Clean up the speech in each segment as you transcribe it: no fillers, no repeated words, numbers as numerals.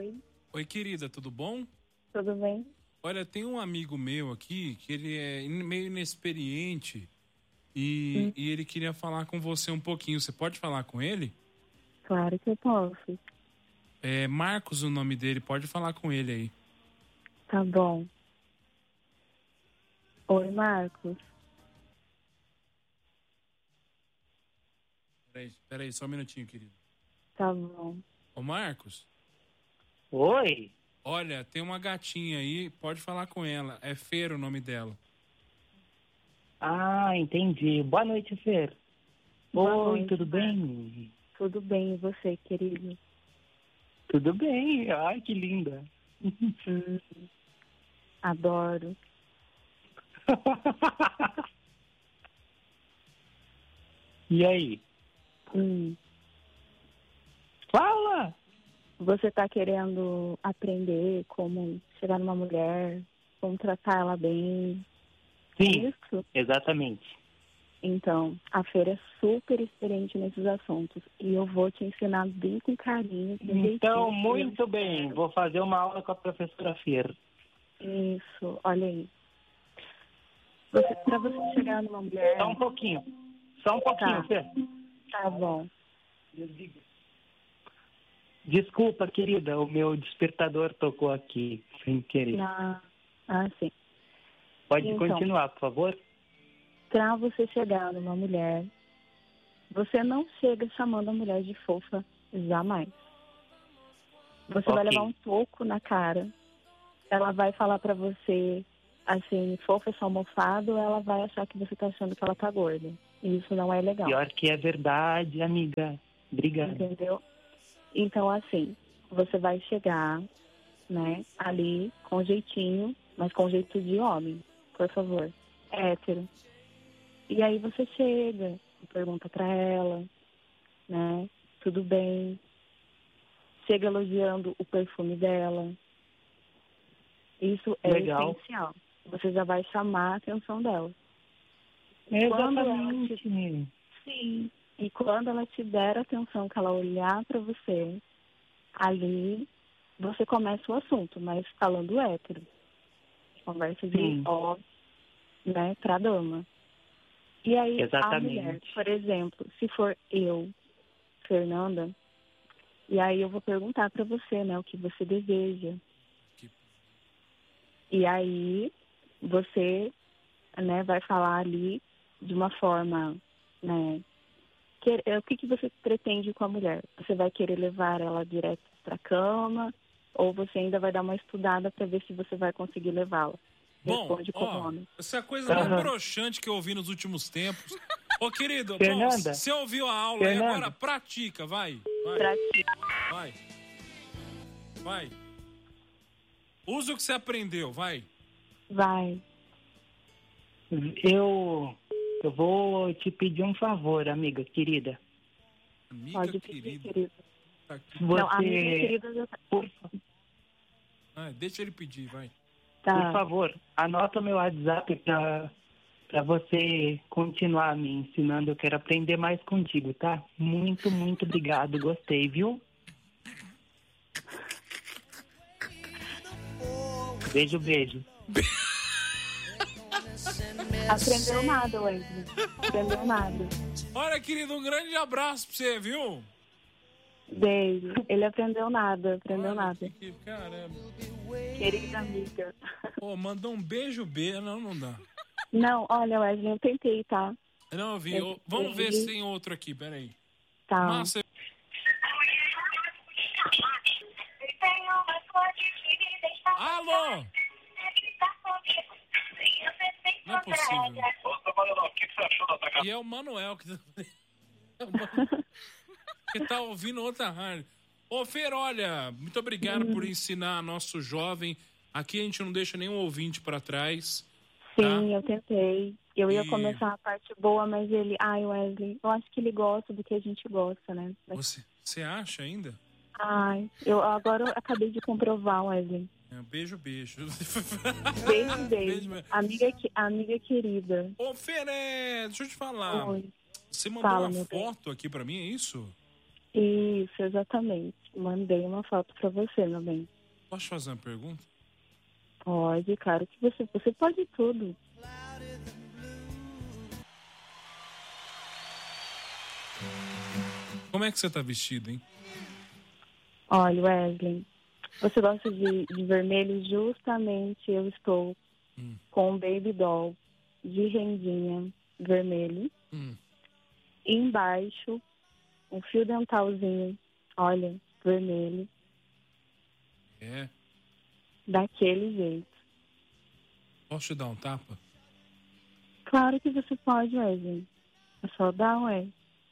Oi. Oi, querida, tudo bom? Tudo bem? Olha, tem um amigo meu aqui que ele é meio inexperiente e ele queria falar com você um pouquinho. Você pode falar com ele? Claro que eu posso. É Marcos o nome dele, pode falar com ele aí. Tá bom. Oi, Marcos. Peraí, só um minutinho, querido. Tá bom. Ô, Marcos, Oi? olha, tem uma gatinha aí, pode falar com ela. É Fer o nome dela. Ah, entendi. Boa noite, Fer. Boa Oi, noite, tudo Marcos. bem? Tudo bem, e você, querido? Tudo bem. Ai, que linda. Adoro. E aí? Fala! Você tá querendo aprender como chegar numa mulher, como tratar ela bem? Sim, Isso? exatamente. Então, a Feira é super experiente nesses assuntos. E eu vou te ensinar bem com carinho. com jeitinho, Então, que eu muito bem. quero. Vou fazer uma aula com a professora Fer. Isso, olha aí. Pra você chegar numa mulher... Só um pouquinho. Só um pouquinho, Tá. Fer. Tá bom. Desculpa, querida. O meu despertador tocou aqui, sem querer. Sim. Pode Então. continuar, por favor? Pra você chegar numa mulher, você não chega chamando a mulher de fofa, jamais. Você vai levar um toco na cara. Ela vai falar pra você, assim, fofa essa almofada, ou ela vai achar que você tá achando que ela tá gorda. E isso não é legal. Pior que é verdade, amiga. Obrigado. Entendeu? Então, assim, você vai chegar, né, ali com jeitinho, mas com jeito de homem, por favor. Hétero. E aí você chega, pergunta pra ela, né, tudo bem. Chega elogiando o perfume dela. Isso é Legal. essencial. Você já vai chamar a atenção dela. Exatamente. Sim. E quando ela te der a atenção, que ela olhar pra você, ali você começa o assunto, mas falando hétero. Conversa de ó, né, pra dama. E aí, a mulher, por exemplo, se for eu, Fernanda, e aí eu vou perguntar pra você, né, o que você deseja. E aí, você, né, vai falar ali de uma forma, né, o que você pretende com a mulher? Você vai querer levar ela direto pra cama, ou você ainda vai dar uma estudada pra ver se você vai conseguir levá-la? Bom, essa é a coisa mais broxante que eu ouvi nos últimos tempos. Ô, querido, bom, você ouviu a aula aí, agora pratica, vai. Pratica. Vai. Usa o que você aprendeu, vai. Vai. Eu vou te pedir um favor, amiga querida. Pode pedir, querido. Tá aqui. Não, amiga querida já tá. Deixa ele pedir, vai. Tá. Por favor, anota meu WhatsApp pra você continuar me ensinando. Eu quero aprender mais contigo, tá? Muito, muito obrigado. Gostei, viu? Beijo, beijo. Aprendeu nada, Wesley. Aprendeu nada. Olha, querido, um grande abraço pra você, viu? Beijo. Ele aprendeu nada, nada. Caramba. Querida amiga. Pô, mandou um beijo. Não dá. Não, olha, Wesley, eu tentei, tá? Não, eu vi. Vamos ver se tem outro aqui, peraí. Tá. Massa. Alô? Não é possível. E é o Manuel que tá ouvindo outra rádio. Ô, Fer, olha, muito obrigado por ensinar nosso jovem. Aqui a gente não deixa nenhum ouvinte pra trás. Sim, tá? eu tentei. Eu ia começar a parte boa, mas ele... Ai, Wesley, eu acho que ele gosta do que a gente gosta, né? Você acha ainda? Ai, agora eu acabei de comprovar, Wesley. Beijo. Beijo. Amiga querida. Ô, Fer, deixa eu te falar. Oi. Você mandou Fala, uma meu foto aqui pra mim, é isso? Isso, exatamente. Mandei uma foto pra você, meu bem. Posso fazer uma pergunta? Pode, claro que você pode tudo. Como é que você tá vestido, hein? Olha, Wesley, você gosta de vermelho? Justamente eu estou com um baby doll de rendinha vermelho. E embaixo, um fio dentalzinho, olha, vermelho. É. Daquele jeito. Posso te dar um tapa? Claro que você pode, Wesley. É só dar, ué.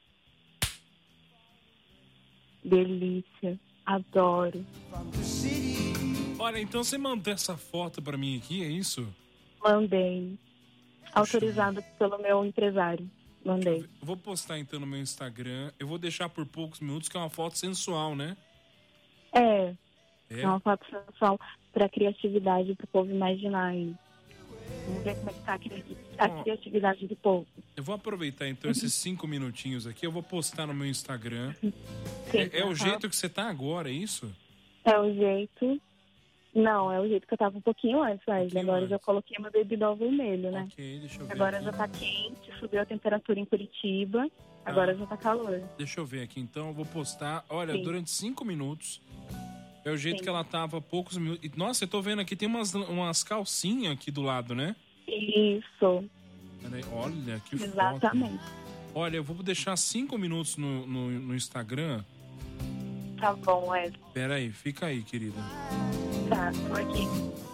Delícia. Adoro. Olha, então você mandou essa foto pra mim aqui, é isso? Mandei. Autorizado pelo meu empresário. Mandei. Eu vou postar então no meu Instagram. Eu vou deixar por poucos minutos, que é uma foto sensual, né? É uma foto sensual pra criatividade, pro povo imaginar aí. Vamos ver como é que tá a criatividade do povo. Eu vou aproveitar então esses 5 minutinhos aqui. Eu vou postar no meu Instagram. Sim, É o jeito que você tá agora, é isso? É o jeito... Não, é o jeito que eu tava um pouquinho antes, mas agora eu já coloquei meu baby doll vermelho, né? Ok, deixa eu ver agora aqui. Já tá quente, subiu a temperatura em Curitiba, agora já tá calor. Deixa eu ver aqui então, eu vou postar. Olha, Sim. durante 5 minutos. É o jeito Sim. que ela tava, poucos minutos. E, nossa, eu tô vendo aqui, tem umas calcinhas aqui do lado, né? Isso. Peraí, olha, que foto. Exatamente. Olha, eu vou deixar 5 minutos no Instagram. Tá bom, Wesley. Peraí, fica aí, querida. Tá, tô aqui.